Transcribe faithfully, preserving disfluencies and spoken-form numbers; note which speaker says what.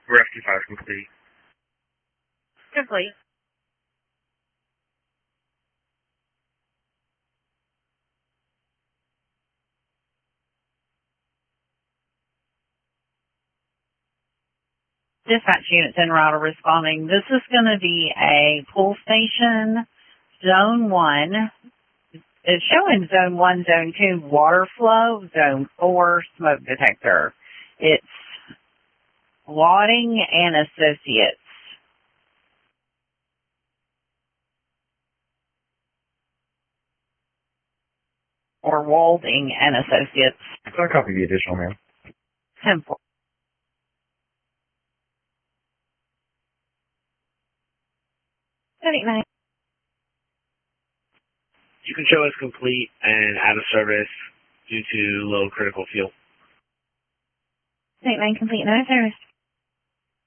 Speaker 1: Rescue five complete.
Speaker 2: Complete. Dispatch units en route are responding. This is going to be a pull station, zone one. It's showing zone one, zone two, water flow, zone four, smoke detector. It's Wadding and Associates. Or Walding and Associates.
Speaker 1: So I copy the additional, ma'am.
Speaker 2: Simple. thirty-nine.
Speaker 1: You can show as complete and out of service due to low critical fuel.
Speaker 2: thirty-nine complete, no service.